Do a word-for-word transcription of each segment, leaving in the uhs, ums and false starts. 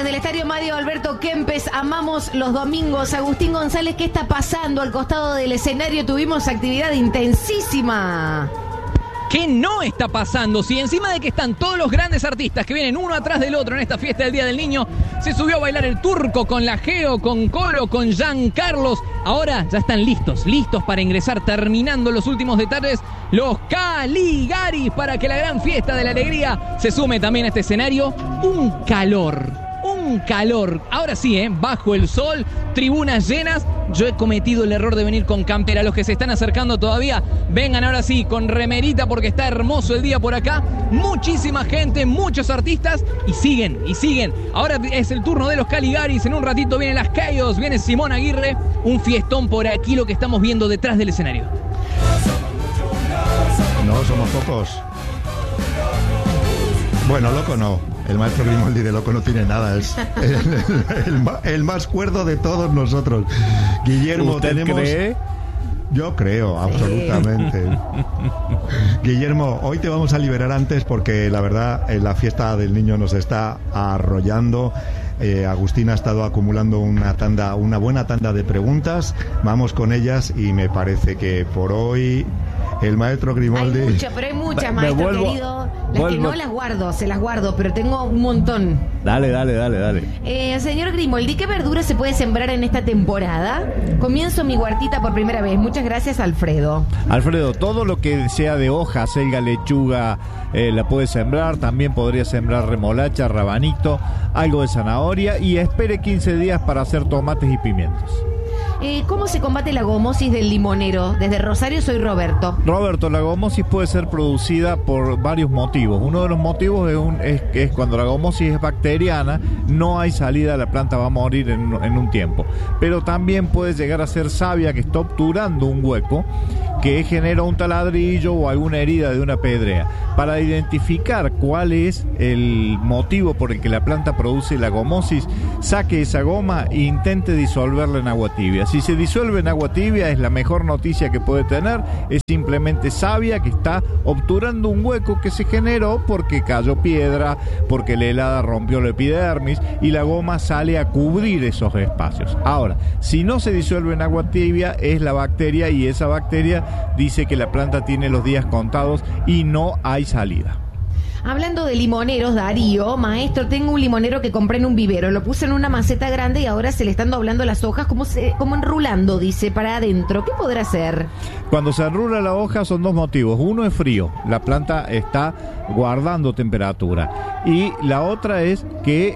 desde el estadio Mario Alberto Kempes, amamos los domingos. Agustín González, ¿qué está pasando al costado del escenario? Tuvimos actividad intensísima. ¿Qué no está pasando? Si encima de que están todos los grandes artistas que vienen uno atrás del otro en esta fiesta del Día del Niño, se subió a bailar el Turco con la Geo, con Coro, con Jean Carlos. Ahora ya están listos, listos para ingresar, terminando los últimos detalles, los Caligaris, para que la gran fiesta de la alegría se sume también a este escenario. Un calor, un calor. Ahora sí, ¿eh? Bajo el sol, tribunas llenas. Yo he cometido el error de venir con campera. Los que se están acercando todavía, vengan ahora sí con remerita porque está hermoso el día por acá. Muchísima gente, muchos artistas y siguen, y siguen. Ahora es el turno de los Caligaris. En un ratito vienen las Chaos, viene Simón Aguirre. Un fiestón por aquí, lo que estamos viendo detrás del escenario. No, somos pocos. Bueno, loco no. El maestro Grimaldi de loco no tiene nada. Es el, el, el, el más cuerdo de todos nosotros. Guillermo, ¿usted tenemos... cree? Yo creo, absolutamente. Guillermo, hoy te vamos a liberar antes porque la verdad la fiesta del niño nos está arrollando. Eh, Agustín ha estado acumulando una tanda, una buena tanda de preguntas. Vamos con ellas y me parece que por hoy el maestro Grimaldi... Hay muchas, pero hay muchas, Me maestro vuelvo, querido. Las vuelvo. que no las guardo, se las guardo, pero tengo un montón. Dale, dale, dale, dale. Eh, señor Grimaldi, ¿qué verdura se puede sembrar en esta temporada? Comienzo mi huertita por primera vez. Muchas gracias, Alfredo. Alfredo, todo lo que sea de hoja, selga, lechuga, eh, la puede sembrar. También podría sembrar remolacha, rabanito, algo de zanahoria y espere quince días para hacer tomates y pimientos. Eh, ¿Cómo se combate la gomosis del limonero? Desde Rosario soy Roberto. Roberto, la gomosis puede ser producida por varios motivos. Uno de los motivos es, un, es que es cuando la gomosis es bacteriana, no hay salida, la planta va a morir en, en un tiempo. Pero también puede llegar a ser savia que está obturando un hueco que genera un taladrillo o alguna herida de una pedrea. Para identificar cuál es el motivo por el que la planta produce la gomosis, saque esa goma e intente disolverla en agua tibia. Si se disuelve en agua tibia es la mejor noticia que puede tener, es simplemente savia que está obturando un hueco que se generó porque cayó piedra, porque la helada rompió la epidermis y la goma sale a cubrir esos espacios. Ahora, si no se disuelve en agua tibia es la bacteria y esa bacteria dice que la planta tiene los días contados y no hay salida. Hablando de limoneros, Darío, maestro, tengo un limonero que compré en un vivero, lo puse en una maceta grande y ahora se le están doblando las hojas como, se, como enrulando, dice, para adentro. ¿Qué podrá hacer? Cuando se enrula la hoja son dos motivos. Uno es frío, la planta está guardando temperatura. Y la otra es que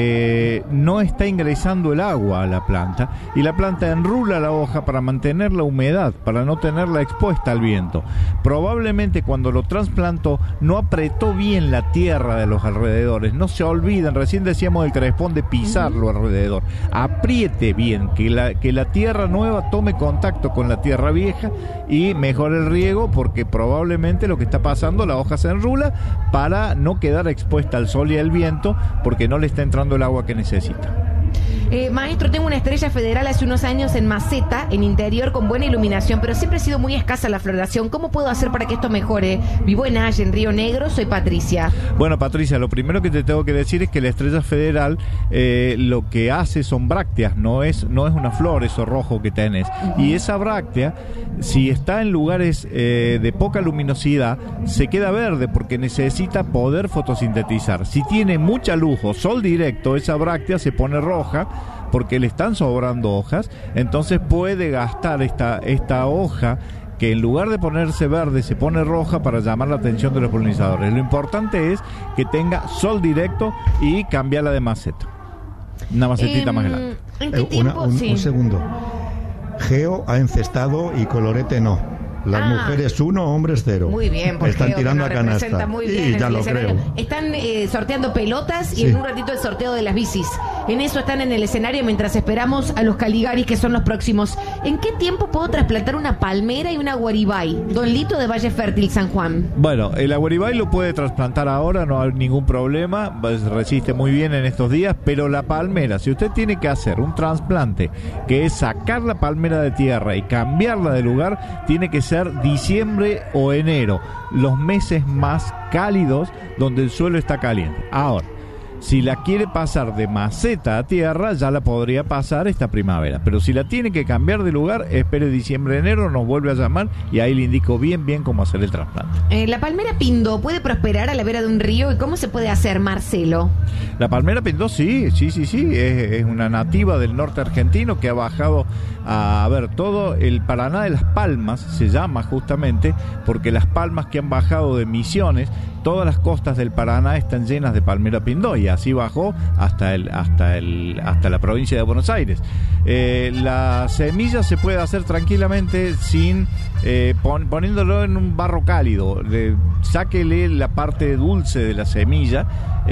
eh, no está ingresando el agua a la planta y la planta enrula la hoja para mantener la humedad, para no tenerla expuesta al viento. Probablemente cuando lo trasplantó no apretó bien en la tierra de los alrededores. No se olviden, recién decíamos el crespón de pisarlo alrededor. Apriete bien, que la, que la tierra nueva tome contacto con la tierra vieja y mejore el riego, porque probablemente lo que está pasando, la hoja se enrula para no quedar expuesta al sol y al viento, porque no le está entrando el agua que necesita. Eh, maestro, tengo una estrella federal hace unos años en maceta, en interior, con buena iluminación, pero siempre ha sido muy escasa la floración. ¿Cómo puedo hacer para que esto mejore? Vivo en Haya, en Río Negro, soy Patricia. Bueno, Patricia, lo primero que te tengo que decir es que la estrella federal eh, lo que hace son brácteas, no es, no es una flor, eso rojo que tenés. Uh-huh. Y esa bráctea, si está en lugares eh, de poca luminosidad, se queda verde porque necesita poder fotosintetizar. Si tiene mucha luz o sol directo, esa bráctea se pone roja porque le están sobrando hojas, entonces puede gastar esta, esta hoja que en lugar de ponerse verde se pone roja para llamar la atención de los polinizadores. Lo importante es que tenga sol directo y cambiarla de maceta. Una macetita eh, más grande. ¿En qué eh, tiempo? Una, un, sí. un segundo. Geo ha encestado y Colorete no. Las ah, mujeres uno, hombres cero. Muy bien, porque están tirando no a canasta. Muy bien, y ya lo creo. Están eh, sorteando pelotas y sí. en un ratito el sorteo de las bicis. En eso están en el escenario mientras esperamos a los Caligaris, que son los próximos. ¿En qué tiempo puedo trasplantar una palmera y una guaribay? Don Lito de Valle Fértil, San Juan. Bueno, el guaribay lo puede trasplantar ahora, no hay ningún problema, resiste muy bien en estos días, pero la palmera, si usted tiene que hacer un trasplante, que es sacar la palmera de tierra y cambiarla de lugar, tiene que ser diciembre o enero, los meses más cálidos donde el suelo está caliente. Ahora, Si la quiere pasar de maceta a tierra, ya la podría pasar esta primavera. Pero si la tiene que cambiar de lugar, espere diciembre, enero, nos vuelve a llamar y ahí le indico bien, bien cómo hacer el trasplante. Eh, ¿La palmera pindó puede prosperar a la vera de un río? ¿Y cómo se puede hacer, Marcelo? La palmera pindó, sí, sí, sí, sí. Es, es una nativa del norte argentino que ha bajado a, a ver, todo el Paraná de las Palmas, se llama justamente, porque las palmas que han bajado de Misiones, todas las costas del Paraná están llenas de palmera pindó y así bajó hasta el hasta el hasta la provincia de Buenos Aires. Eh, la semilla se puede hacer tranquilamente sin eh, pon, poniéndolo en un barro cálido. Le, sáquele la parte dulce de la semilla,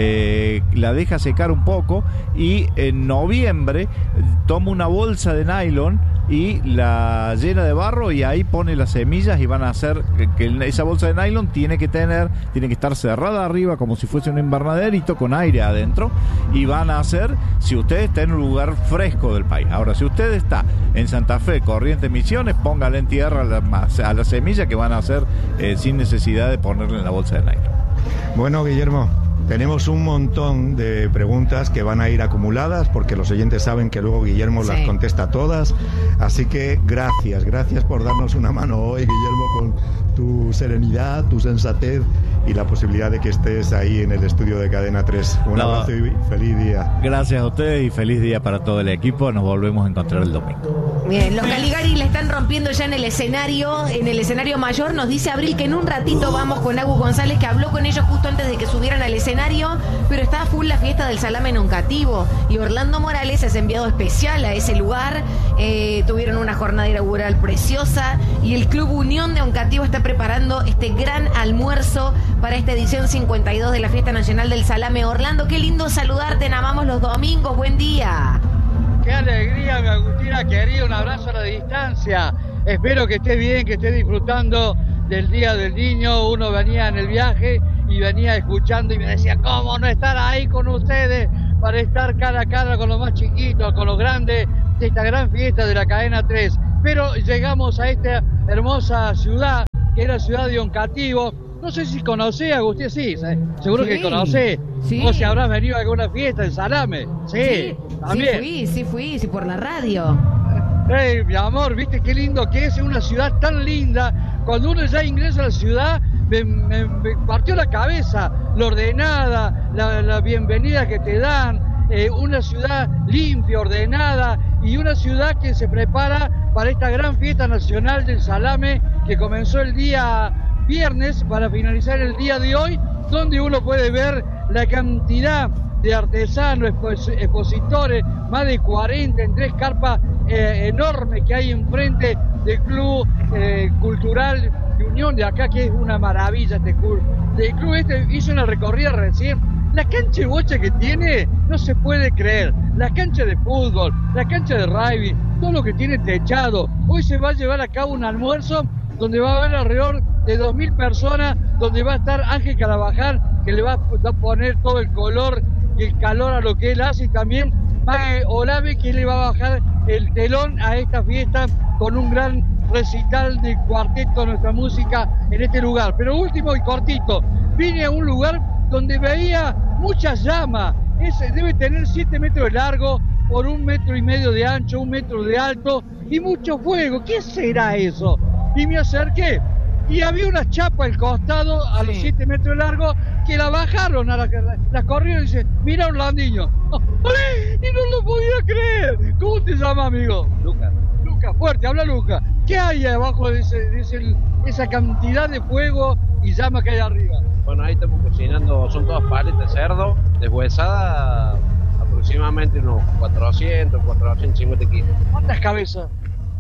eh, la deja secar un poco y en noviembre toma una bolsa de nylon y la llena de barro y ahí pone las semillas y van a hacer que esa bolsa de nylon tiene que tener tiene que estar cerrada arriba como si fuese un invernaderito con aire adentro y van a hacer, si usted está en un lugar fresco del país. Ahora, si usted está en Santa Fe, Corrientes, Misiones, póngale en tierra a la, a la semilla que van a hacer eh, sin necesidad de ponerle en la bolsa de nylon. Bueno, Guillermo, tenemos un montón de preguntas que van a ir acumuladas porque los oyentes saben que luego Guillermo sí. las contesta todas. Así que gracias, gracias por darnos una mano hoy, Guillermo, con tu serenidad, tu sensatez y la posibilidad de que estés ahí en el estudio de Cadena tres. Un no. abrazo y feliz día. Gracias a ustedes y feliz día para todo el equipo. Nos volvemos a encontrar el domingo. Bien, los Caligari la están rompiendo ya en el escenario, en el escenario mayor. Nos dice Abril que en un ratito vamos con Agus González, que habló con ellos justo antes de que subieran al escenario, pero está full la fiesta del salame en Oncativo y Orlando Morales es enviado especial a ese lugar. Eh, tuvieron una jornada inaugural preciosa y el Club Unión de Oncativo está preparando este gran almuerzo para esta edición cincuenta y dos de la Fiesta Nacional del Salame. Orlando, qué lindo saludarte en Amamos los Domingos, buen día. Qué alegría, mi Agustina querida, un abrazo a la distancia. Espero que estés bien, que estés disfrutando del Día del Niño. Uno venía en el viaje y venía escuchando y me decía, ¿cómo no estar ahí con ustedes para estar cara a cara con los más chiquitos, con los grandes de esta gran fiesta de la Cadena tres? Pero llegamos a esta hermosa ciudad, que es la ciudad de Oncativo. No sé si conocés, Agustín, sí, seguro sí, que conocés. Sí. ¿Vos si habrás venido a alguna fiesta en Salame? Sí, sí, también. Sí fui, sí fui, sí por la radio. Hey, mi amor, viste qué lindo que es, es una ciudad tan linda. Cuando uno ya ingresa a la ciudad, me, me, me partió la cabeza, lo ordenada, la, la bienvenida que te dan, eh, una ciudad limpia, ordenada y una ciudad que se prepara para esta gran fiesta nacional del salame que comenzó el día viernes para finalizar el día de hoy, donde uno puede ver la cantidad de artesanos, expositores, más de cuarenta en tres carpas eh, enormes que hay enfrente del Club eh, Cultural de Unión de acá, que es una maravilla este club. El club este hizo una recorrida recién. La cancha de bocha que tiene no se puede creer. La cancha de fútbol, la cancha de rugby, todo lo que tiene techado. Hoy se va a llevar a cabo un almuerzo donde va a haber alrededor de dos mil personas, donde va a estar Ángel Carabajal, que le va a poner todo el color y el calor a lo que él hace, y también Mague Olave, que le va a bajar el telón a esta fiesta con un gran recital de cuarteto de nuestra música en este lugar. Pero último y cortito, vine a un lugar donde veía muchas llamas. Ese debe tener siete metros de largo por un metro y medio de ancho, un metro de alto y mucho fuego. ¿Qué será eso? Y me acerqué y había una chapa al costado a los siete metros de largo que la bajaron, a la, la, la corrieron y dice, mira Orlandinho. ¡Ay! Y no lo podía creer. ¿Cómo te llamas, amigo? Lucas. Lucas, fuerte, habla Lucas. ¿Qué hay abajo de, ese, de ese, esa cantidad de fuego y llama que hay arriba? Bueno, ahí estamos cocinando, son todas paletas de cerdo, deshuesada aproximadamente unos cuatrocientos, cuatrocientos cincuenta kilos. ¿Cuántas cabezas?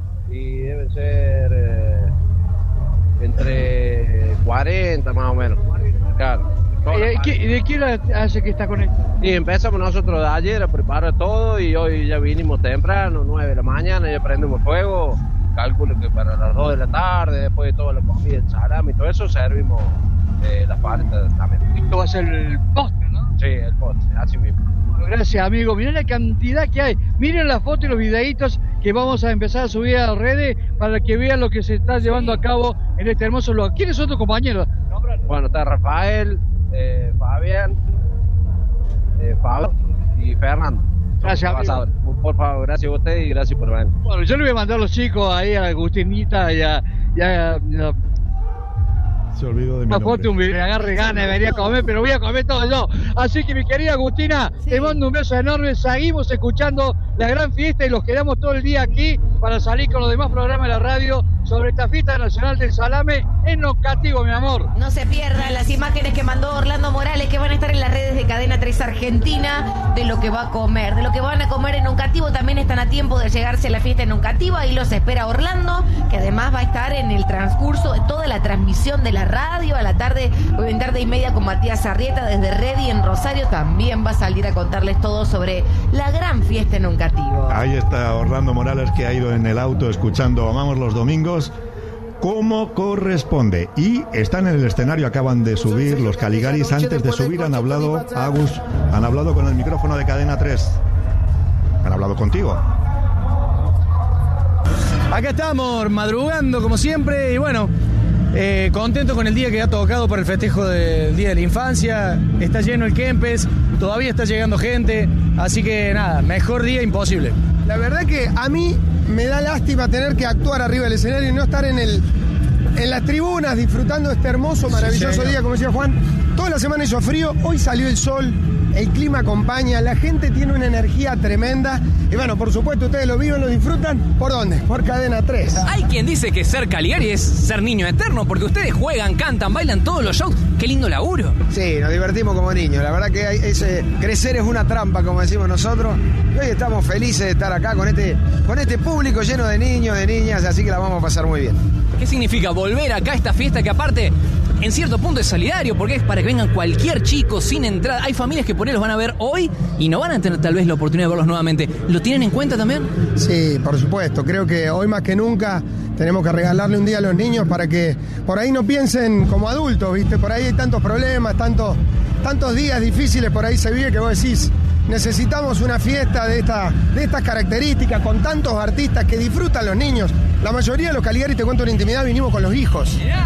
Y deben ser eh, entre cuarenta más o menos. Claro. ¿De qué, ¿De qué hora hace que está con esto? Y empezamos nosotros de ayer a preparar todo y hoy ya vinimos temprano, nueve de la mañana, ya prendemos fuego. Calculo que para las dos de la tarde, después de toda la comida, el salame y todo eso, servimos eh, las paletas también. Esto va a ser el postre, ¿no? Sí, el postre, así mismo. Bueno, gracias, amigo. Miren la cantidad que hay. Miren las fotos y los videitos que vamos a empezar a subir a las redes para que vean lo que se está llevando a cabo en este hermoso lugar. ¿Quiénes son tus compañeros? Bueno, está Rafael, eh, Fabián, eh, Pablo y Fernando. Gracias, Por, por favor, gracias a usted y gracias por venir. Bueno, yo le voy a mandar a los chicos ahí a Agustinita y a... Y a, y a Se olvidó de mi nombre. Un, me agarre ganas de venir a comer, pero voy a comer todo yo. Así que mi querida Agustina, sí. Te mando un beso enorme. Seguimos escuchando la gran fiesta y los quedamos todo el día aquí para salir con los demás programas de la radio sobre esta fiesta nacional del salame en Noncativo, mi amor. No se pierdan las imágenes que mandó Orlando Morales, que van a estar en las redes de Cadena tres Argentina, de lo que va a comer, de lo que van a comer en Noncativo. También están a tiempo de llegarse a la fiesta en Noncativo. Ahí los espera Orlando, que además va a estar en el transcurso de toda la transmisión de la radio a la tarde, en tarde y media con Matías Arrieta desde Ready en Rosario. También va a salir a contarles todo sobre la gran fiesta en Noncativo. Ahí está Orlando Morales, que ha ido en el auto escuchando Amamos los Domingos como corresponde, y están en el escenario. Acaban de subir los Caligaris. Antes de subir han hablado, Agus, han hablado con el micrófono de Cadena tres. Han hablado contigo. Acá estamos madrugando como siempre y bueno, eh, contento con el día que ha tocado para el festejo del Día de la Infancia. Está lleno el Kempes, todavía está llegando gente, así que nada, mejor día imposible. La verdad que a mí me da lástima tener que actuar arriba del escenario y no estar en el en las tribunas disfrutando de este hermoso, maravilloso sí, día, como decía Juan. Toda la semana hizo frío, hoy salió el sol, el clima acompaña, la gente tiene una energía tremenda y bueno, por supuesto, ustedes lo viven, lo disfrutan. ¿Por dónde? Por Cadena tres. Hay quien dice que ser Caligari es ser niño eterno, porque ustedes juegan, cantan, bailan todos los shows. ¡Qué lindo laburo! Sí, nos divertimos como niños. La verdad que hay ese, crecer es una trampa, como decimos nosotros. Y hoy estamos felices de estar acá con este, con este público lleno de niños, de niñas, así que la vamos a pasar muy bien. ¿Qué significa volver acá a esta fiesta que aparte, en cierto punto, es solidario? Porque es para que vengan cualquier chico sin entrada. Hay familias que por ahí los van a ver hoy y no van a tener tal vez la oportunidad de verlos nuevamente. ¿Lo tienen en cuenta también? Sí, por supuesto. Creo que hoy más que nunca tenemos que regalarle un día a los niños para que por ahí no piensen como adultos, ¿viste? Por ahí hay tantos problemas, tantos, tantos días difíciles por ahí se vive que vos decís, necesitamos una fiesta de, esta, de estas características, con tantos artistas que disfrutan los niños. La mayoría de los Caligari, te cuento una intimidad, vinimos con los hijos.